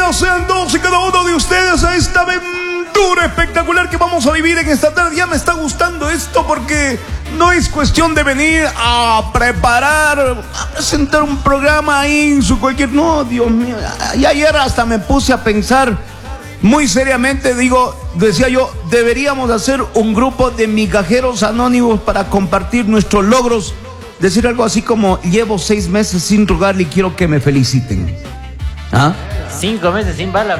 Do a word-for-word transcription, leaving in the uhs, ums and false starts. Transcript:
Bienvenidos sean todos y cada uno de ustedes a esta aventura espectacular que vamos a vivir en esta tarde. Ya me está gustando esto porque no es cuestión de venir a preparar, a presentar un programa ahí en su cualquier... No, Dios mío, y ayer hasta me puse a pensar muy seriamente, digo, decía yo, deberíamos hacer un grupo de migajeros anónimos para compartir nuestros logros. Decir algo así como, llevo seis meses sin rogarle y quiero que me feliciten. ¿Ah? Cinco meses sin bala.